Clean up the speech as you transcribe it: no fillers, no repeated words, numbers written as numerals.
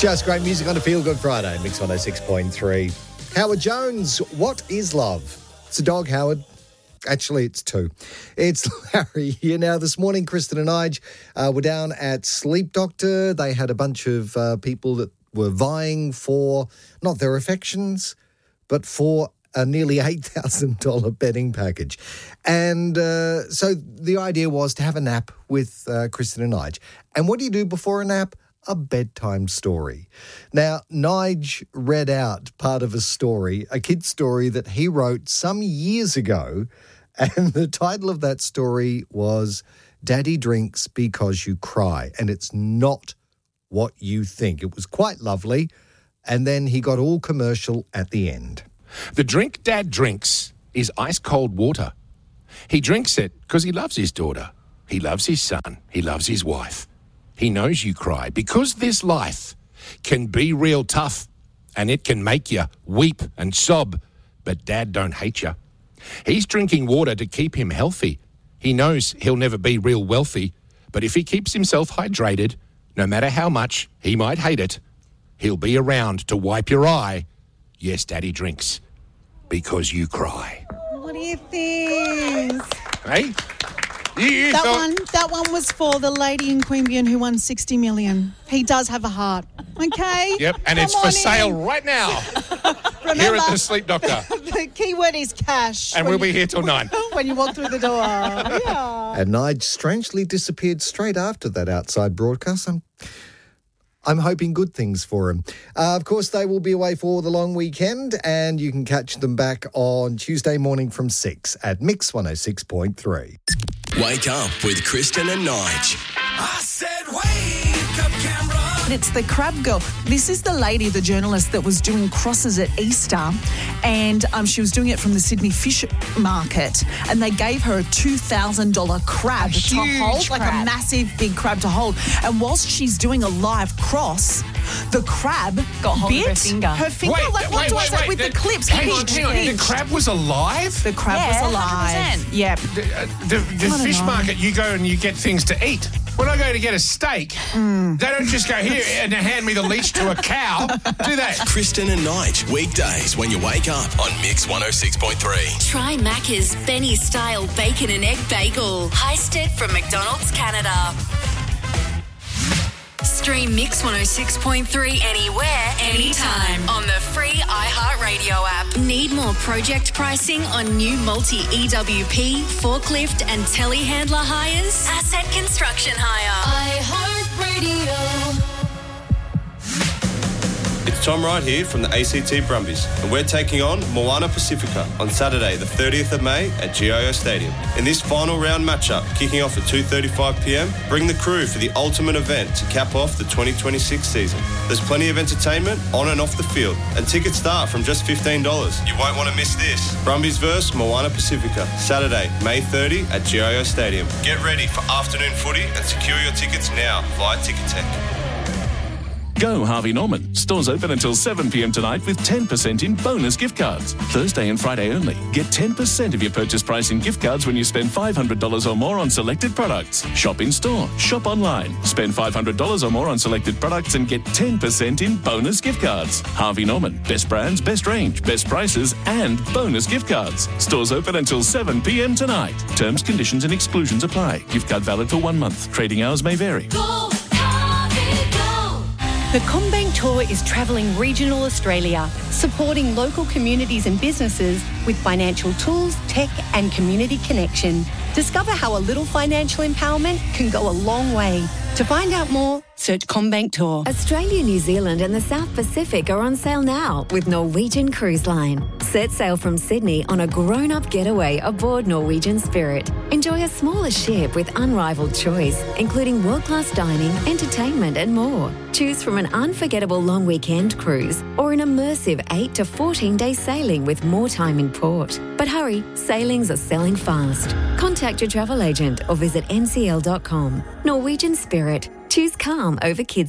Just great music on a Feel Good Friday, Mix 106.3. Howard Jones, what is love? It's a dog, Howard. Actually, it's two. It's Larry here. Now, this morning, Kristen and I were down at Sleep Doctor. They had a bunch of people that were vying for, not their affections, but for a nearly $8,000 betting package. And so the idea was to have a nap with Kristen and Nige. And what do you do before a nap? A bedtime story. Now, Nige read out part of a story, a kid's story that he wrote some years ago, and the title of that story was Daddy Drinks Because You Cry, and it's not what you think. It was quite lovely, and then he got all commercial at the end. The drink Dad drinks is ice-cold water. He drinks it because he loves his daughter. He loves his son. He loves his wife. He knows you cry because this life can be real tough and it can make you weep and sob, but Dad don't hate you. He's drinking water to keep him healthy. He knows he'll never be real wealthy, but if he keeps himself hydrated, no matter how much he might hate it, he'll be around to wipe your eye. Yes, Daddy drinks because you cry. What do you think? Hey? You thought... That one was for the lady in Queanbeyan who won $60 million. He does have a heart. Okay? Yep, and it's for sale right now. Remember, here at the Sleep Doctor. The key word is cash. And we'll be here till 9. When you walk through the door. Yeah. And Nige strangely disappeared straight after that outside broadcast. I'm hoping good things for him. Of course, they will be away for the long weekend, and you can catch them back on Tuesday morning from 6 at Mix 106.3. Wake up with Kristen and Nige. I said wake up, Canberra. It's the Crab Girl. This is the lady, the journalist, that was doing crosses at Easter, and she was doing it from the Sydney Fish Market, and they gave her a $2,000 crab to hold, like a massive big crab to hold. And whilst she's doing a live cross, the crab got hold of her finger. Her finger, wait, with the clips. Hang on. The crab was alive? The crab was alive. 100%. Yep. The fish market, you go and you get things to eat. When I go to get a steak, they don't just go here and hand me the leash to a cow, do they? Kristen and Nige, weekdays when you wake up on Mix 106.3. Try Macca's Benny-style bacon and egg bagel. Heisted from McDonald's, Canada. Stream Mix 106.3 anywhere, anytime on the free iHeartRadio app. Need more project pricing on new multi-EWP, forklift and telehandler hires? Asset Construction Hire. iHeartRadio. It's Tom Wright here from the ACT Brumbies, and we're taking on Moana Pacifica on Saturday the 30th of May at GIO Stadium. In this final round matchup, kicking off at 2:35pm, bring the crew for the ultimate event to cap off the 2026 season. There's plenty of entertainment on and off the field, and tickets start from just $15. You won't want to miss this. Brumbies vs Moana Pacifica, Saturday, May 30 at GIO Stadium. Get ready for afternoon footy and secure your tickets now via Ticketek. Go Harvey Norman. Stores open until 7pm tonight with 10% in bonus gift cards. Thursday and Friday only. Get 10% of your purchase price in gift cards when you spend $500 or more on selected products. Shop in store. Shop online. Spend $500 or more on selected products and get 10% in bonus gift cards. Harvey Norman. Best brands, best range, best prices and bonus gift cards. Stores open until 7pm tonight. Terms, conditions and exclusions apply. Gift card valid for 1 month. Trading hours may vary. Go, Harvey, go. The CommBank Tour is travelling regional Australia, supporting local communities and businesses with financial tools, tech and community connection. Discover how a little financial empowerment can go a long way. To find out more, search CommBank Tour. Australia, New Zealand and the South Pacific are on sale now with Norwegian Cruise Line. Set sail from Sydney on a grown-up getaway aboard Norwegian Spirit. Enjoy a smaller ship with unrivaled choice, including world-class dining, entertainment and more. Choose from an unforgettable long weekend cruise or an immersive 8 to 14-day sailing with more time in port. But hurry, sailings are selling fast. Contact your travel agent or visit ncl.com. Norwegian Spirit. Choose calm over kids